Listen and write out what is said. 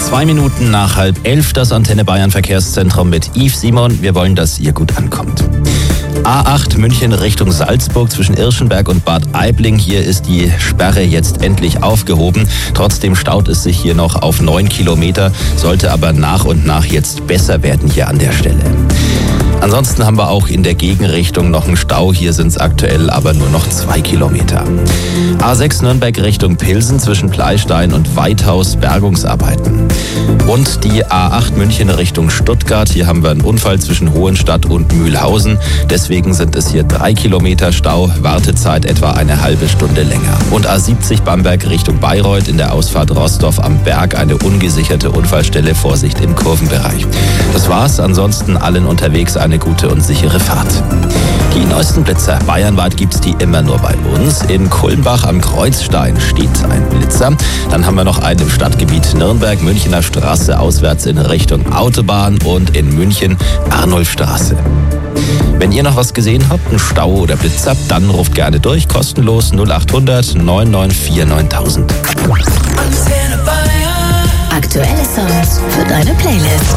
2 Minuten nach 10:30 das Antenne Bayern Verkehrszentrum mit Yves Simon. Wir wollen, dass ihr gut ankommt. A8 München Richtung Salzburg zwischen Irschenberg und Bad Aibling. Hier ist die Sperre jetzt endlich aufgehoben. Trotzdem staut es sich hier noch auf 9 Kilometer, sollte aber nach und nach jetzt besser werden hier an der Stelle. Ansonsten haben wir auch in der Gegenrichtung noch einen Stau. Hier sind es aktuell aber nur noch 2 Kilometer. A6 Nürnberg Richtung Pilsen zwischen Pleystein und Weithaus Bergungsarbeiten. Und die A8 München Richtung Stuttgart. Hier haben wir einen Unfall zwischen Hohenstadt und Mühlhausen. Deswegen sind es hier 3 Kilometer Stau. Wartezeit etwa eine halbe Stunde länger. Und A70 Bamberg Richtung Bayreuth in der Ausfahrt Rostorf am Berg. Eine ungesicherte Unfallstelle. Vorsicht im Kurvenbereich. Das war's. Ansonsten allen unterwegs eine gute und sichere Fahrt. Die neuesten Blitzer bayernweit gibt's die immer nur bei uns. In Kulmbach am Kreuzstein steht ein Blitzer. Dann haben wir noch einen im Stadtgebiet Nürnberg, Münchner Straße auswärts in Richtung Autobahn und in München Arnulfstraße. Wenn ihr noch was gesehen habt, einen Stau oder Blitzer, dann ruft gerne durch, kostenlos 0800 994 9000. Aktuelle Songs für deine Playlist.